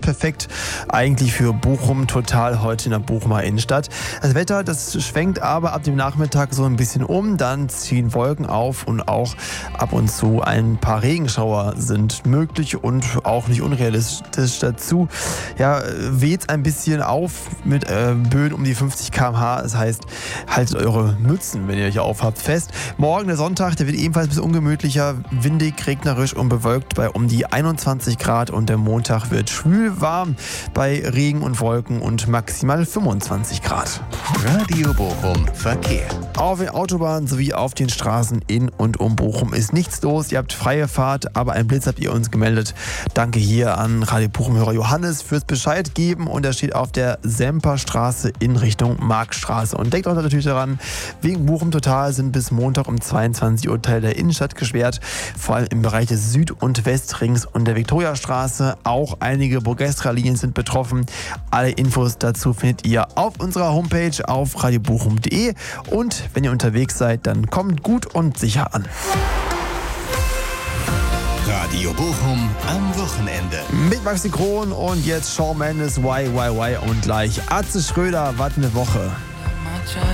perfekt eigentlich für Bochum Total heute in der Bochumer Innenstadt. Das Wetter, das schwenkt aber ab dem Nachmittag so ein bisschen um, dann ziehen Wolken auf und auch ab und zu ein paar Regenschauer sind möglich und auch nicht unrealistisch dazu. Ja, weht ein bisschen auf mit Böen um die 50 km/h, das heißt, haltet eure Mützen, wenn ihr euch aufhabt, fest. Morgen, der Sonntag, der wird ebenfalls ein bisschen ungemütlicher, windig, regnerisch und bewölkt bei um die 21 Grad und der Montag wird schwül warm bei Regen und Wolken und maximal 25 Grad. Radio Bochum Verkehr. Auf den Autobahnen sowie auf den Straßen in und um Bochum ist nichts los. Ihr habt freie Fahrt, aber einen Blitz habt ihr uns gemeldet. Danke hier an Radio Bochum-Hörer Johannes fürs Bescheid geben und er steht auf der Semperstraße in Richtung Marktstraße. Und denkt auch natürlich daran, wegen Bochum Total sind bis Montag um 22 Uhr Teile der Innenstadt gesperrt, vor allem im Bereich des Süd- und Westrings und der Viktoriastraße. Auch einige Burgestra-Linien sind betroffen. Alle Infos dazu findet ihr auf unserer Homepage auf radiobochum.de und wenn ihr unterwegs seid, dann kommt gut und sicher an. Radio Bochum am Wochenende. Mit Maxi Kron und jetzt Shawn Mendes, Why und gleich Atze Schröder, was eine Woche.